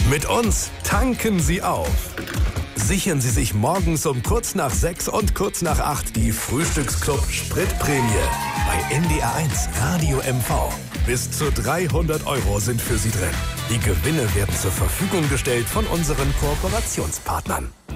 Mit uns tanken Sie auf. Sichern Sie sich morgens um kurz nach 6 und kurz nach 8 die Frühstücksclub Spritprämie bei NDR1 Radio MV. Bis zu 300 € sind für Sie drin. Die Gewinne werden zur Verfügung gestellt von unseren Kooperationspartnern.